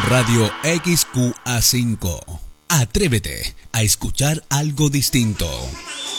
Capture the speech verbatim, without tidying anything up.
Radio X Q A cinco. Atrévete a escuchar algo distinto.